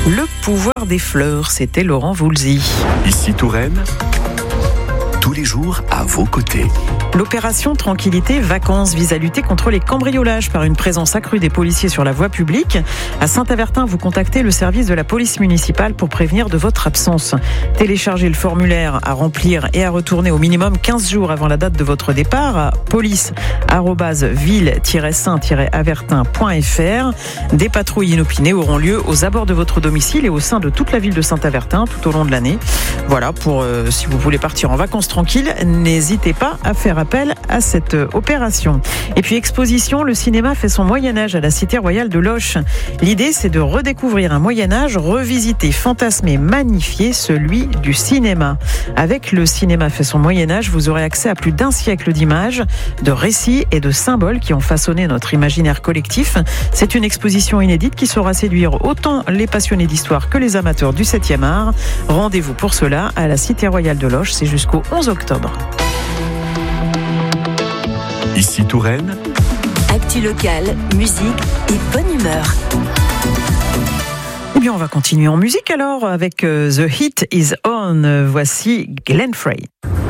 Le pouvoir des fleurs, c'était Laurent Voulzy. Ici Touraine, tous les jours à vos côtés. L'opération Tranquillité Vacances vise à lutter contre les cambriolages par une présence accrue des policiers sur la voie publique. À Saint-Avertin, vous contactez le service de la police municipale pour prévenir de votre absence. Téléchargez le formulaire à remplir et à retourner au minimum 15 jours avant la date de votre départ à police-ville-saint-avertin.fr. Des patrouilles inopinées auront lieu aux abords de votre domicile et au sein de toute la ville de Saint-Avertin tout au long de l'année. Voilà, pour si vous voulez partir en vacances tranquilles, n'hésitez pas à faire appel à cette opération. Et puis exposition, le cinéma fait son Moyen-Âge à la Cité Royale de Loches. L'idée, c'est de redécouvrir un Moyen-Âge, revisiter, fantasmer, magnifier celui du cinéma. Avec le cinéma fait son Moyen-Âge, vous aurez accès à plus d'1 siècle d'images, de récits et de symboles qui ont façonné notre imaginaire collectif. C'est une exposition inédite qui saura séduire autant les passionnés d'histoire que les amateurs du 7e art. Rendez-vous pour cela à la Cité Royale de Loches, c'est jusqu'au 11 octobre. Ici Touraine, actu locale, musique et bonne humeur. Eh bien, on va continuer en musique alors avec The Heat Is On. Voici Glenn Frey.